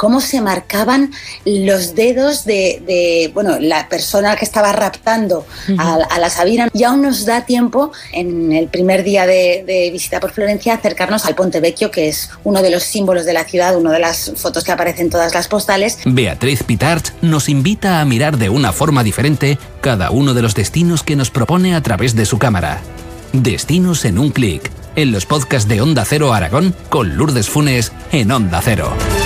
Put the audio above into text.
cómo se marcaban los dedos de la persona que estaba raptando a la Sabina. Y aún nos da tiempo, en el primer día de visita por Florencia, acercarnos al Ponte Vecchio, que es uno de los símbolos de la ciudad, una de las fotos que aparecen en todas las postales. Beatriz Pitarch nos invita a mirar de una forma diferente cada uno de los destinos que nos propone a través de su cámara. Destinos en un clic, en los podcasts de Onda Cero Aragón, con Lourdes Funes en Onda Cero.